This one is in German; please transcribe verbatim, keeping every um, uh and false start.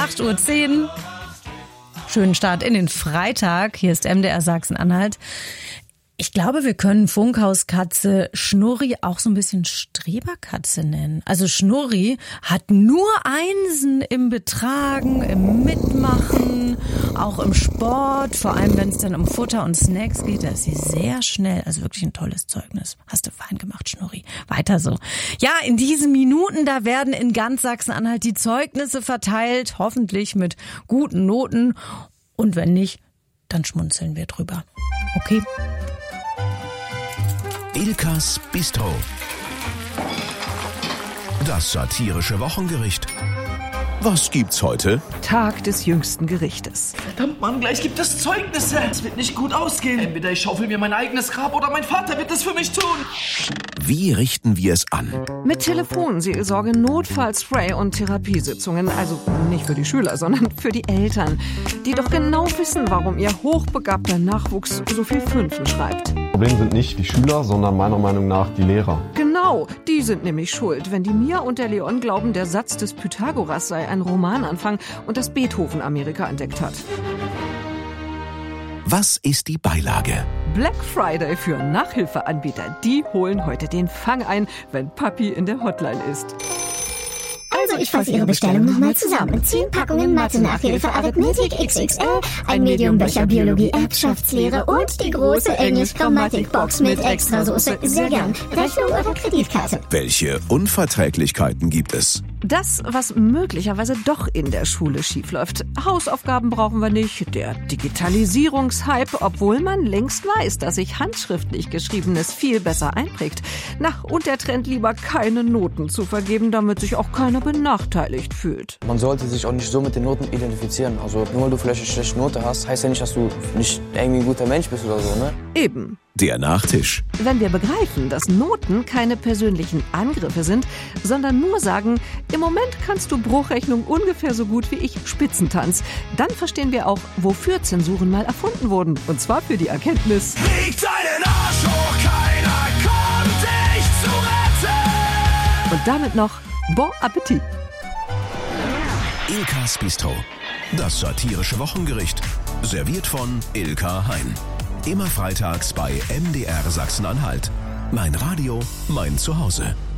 acht Uhr zehn. Schönen Start in den Freitag. Hier ist M D R Sachsen-Anhalt. Ich glaube, wir können Funkhauskatze Schnurri auch so ein bisschen Streberkatze nennen. Also Schnurri hat nur Einsen im Betragen, im Mitmachen, auch im Sport. Vor allem, wenn es dann um Futter und Snacks geht, da ist sie sehr schnell. Also wirklich ein tolles Zeugnis. Hast du fein gemacht, Schnurri. Weiter so. Ja, in diesen Minuten, da werden in ganz Sachsen-Anhalt die Zeugnisse verteilt. Hoffentlich mit guten Noten. Und wenn nicht, dann schmunzeln wir drüber. Okay? Ilkas Bistro. Das satirische Wochengericht. Was gibt's heute? Tag des jüngsten Gerichtes. Verdammt, Mann, gleich gibt es Zeugnisse. Es wird nicht gut ausgehen. Entweder ich schaufel mir mein eigenes Grab oder mein Vater wird es für mich tun. Wie richten wir es an? Mit Telefonseelsorge, Notfallspray und Therapiesitzungen. Also nicht für die Schüler, sondern für die Eltern. Die doch genau wissen, warum ihr hochbegabter Nachwuchs so viel Fünfen schreibt. Problem sind nicht die Schüler, sondern meiner Meinung nach die Lehrer. Genau, die sind nämlich schuld, wenn die Mia und der Leon glauben, der Satz des Pythagoras sei ein Romananfang und das Beethoven Amerika entdeckt hat. Was ist die Beilage? Black Friday für Nachhilfeanbieter. Die holen heute den Fang ein, wenn Papi in der Hotline ist. Also ich fasse Ihre Bestellung nochmal zusammen. Zehn Packungen Mathe-Nachhilfe, Arithmetik X X L, ein Medium-Becher Biologie, Erbschaftslehre und die große Englisch-Grammatik-Box mit Extrasoße. Sehr gern. Rechnung oder Kreditkarte. Welche Unverträglichkeiten gibt es? Das, was möglicherweise doch in der Schule schiefläuft. Hausaufgaben brauchen wir nicht. Der Digitalisierungshype, obwohl man längst weiß, dass sich handschriftlich Geschriebenes viel besser einprägt. Na, und der Trend, lieber keine Noten zu vergeben, damit sich auch keiner benachteiligt fühlt. Man sollte sich auch nicht so mit den Noten identifizieren. Also nur weil du vielleicht eine schlechte Note hast, heißt ja nicht, dass du nicht irgendwie ein guter Mensch bist oder so, ne? Eben. Der Nachtisch. Wenn wir begreifen, dass Noten keine persönlichen Angriffe sind, sondern nur sagen, im Moment kannst du Bruchrechnung ungefähr so gut wie ich Spitzentanz, dann verstehen wir auch, wofür Zensuren mal erfunden wurden. Und zwar für die Erkenntnis: Leg deinen Arsch hoch, keiner kommt dich zu retten. Und damit noch Bon Appetit. Ilkas Bistro. Das satirische Wochengericht. Serviert von Ilka Hein. Immer freitags bei M D R Sachsen-Anhalt. Mein Radio, mein Zuhause.